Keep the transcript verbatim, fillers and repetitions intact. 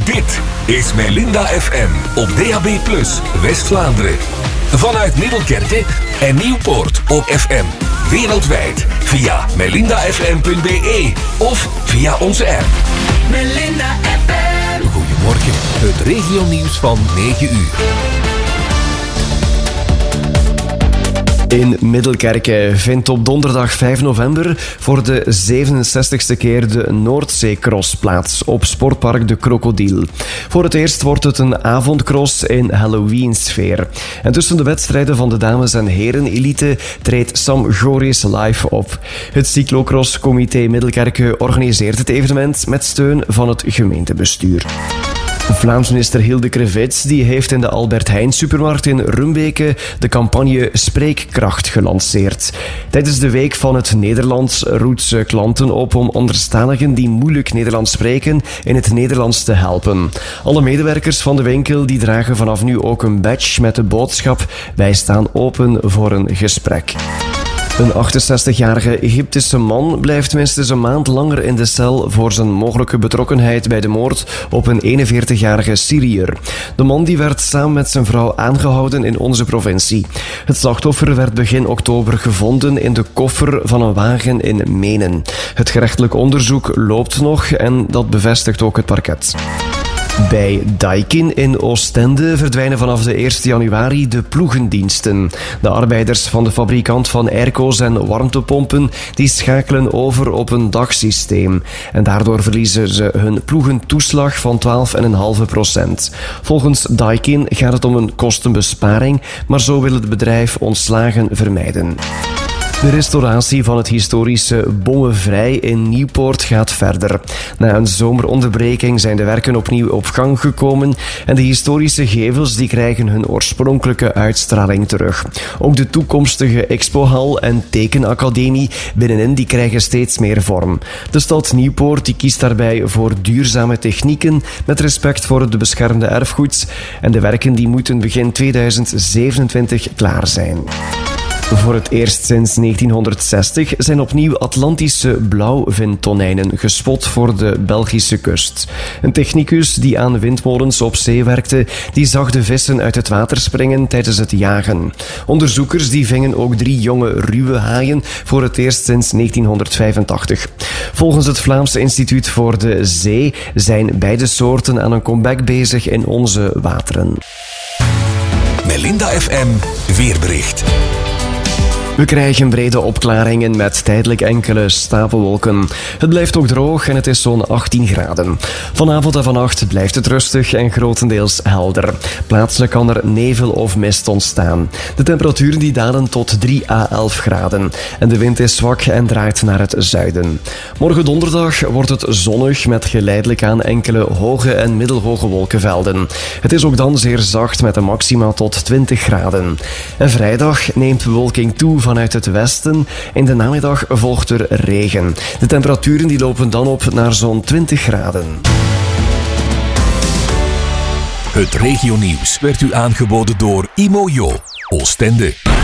Dit is Melinda F M op D A B plus, West-Vlaanderen. Vanuit Middelkerke en Nieuwpoort op F M. Wereldwijd via melinda f m punt b e of via onze app. Melinda F M. Goedemorgen, het regionieuws van negen uur. In Middelkerke vindt op donderdag vijf november voor de zevenenzestigste keer de Noordzeecross plaats op sportpark De Krokodil. Voor het eerst wordt het een avondcross in Halloween-sfeer. En tussen de wedstrijden van de dames- en heren-elite treedt Sam Goris live op. Het Cyclocross-comité Middelkerke organiseert het evenement met steun van het gemeentebestuur. Vlaams minister Hilde Krevits die heeft in de Albert Heijn supermarkt in Rumbeke de campagne Spreekkracht gelanceerd. Tijdens de week van het Nederlands roept ze klanten op om anderstaligen die moeilijk Nederlands spreken in het Nederlands te helpen. Alle medewerkers van de winkel die dragen vanaf nu ook een badge met de boodschap: wij staan open voor een gesprek. Een achtenzestigjarige Egyptische man blijft minstens een maand langer in de cel voor zijn mogelijke betrokkenheid bij de moord op een eenenveertigjarige Syriër. De man die werd samen met zijn vrouw aangehouden in onze provincie. Het slachtoffer werd begin oktober gevonden in de koffer van een wagen in Menen. Het gerechtelijk onderzoek loopt nog en dat bevestigt ook het parket. Bij Daikin in Oostende verdwijnen vanaf de eerste januari de ploegendiensten. De arbeiders van de fabrikant van airco's en warmtepompen die schakelen over op een dagsysteem. En daardoor verliezen ze hun ploegentoeslag van twaalf komma vijf procent. Volgens Daikin gaat het om een kostenbesparing, maar zo wil het bedrijf ontslagen vermijden. De restauratie van het historische Bommenvrij in Nieuwpoort gaat verder. Na een zomeronderbreking zijn de werken opnieuw op gang gekomen en de historische gevels die krijgen hun oorspronkelijke uitstraling terug. Ook de toekomstige expohal en tekenacademie binnenin die krijgen steeds meer vorm. De stad Nieuwpoort die kiest daarbij voor duurzame technieken met respect voor het beschermde erfgoed en de werken die moeten begin tweeduizend zevenentwintig klaar zijn. Voor het eerst sinds negentienhonderdzestig zijn opnieuw Atlantische blauwvintonijnen gespot voor de Belgische kust. Een technicus die aan windmolens op zee werkte, die zag de vissen uit het water springen tijdens het jagen. Onderzoekers die vingen ook drie jonge ruwe haaien voor het eerst sinds negentienhonderdvijfentachtig. Volgens het Vlaamse Instituut voor de Zee zijn beide soorten aan een comeback bezig in onze wateren. Melinda F M weerbericht. We krijgen brede opklaringen met tijdelijk enkele stapelwolken. Het blijft ook droog en het is zo'n achttien graden. Vanavond en vannacht blijft het rustig en grotendeels helder. Plaatselijk kan er nevel of mist ontstaan. De temperaturen die dalen tot drie à elf graden. En de wind is zwak en draait naar het zuiden. Morgen donderdag wordt het zonnig met geleidelijk aan enkele hoge en middelhoge wolkenvelden. Het is ook dan zeer zacht met een maxima tot twintig graden. En vrijdag neemt bewolking toe vanuit het westen. In de namiddag volgt er regen. De temperaturen die lopen dan op naar zo'n twintig graden. Het regionieuws werd u aangeboden door Imojo, Oostende.